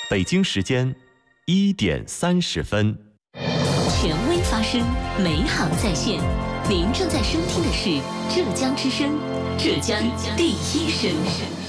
北京时间1点30分。 权威发声，美好在线。您正在收听的是浙江之声，浙江第一声。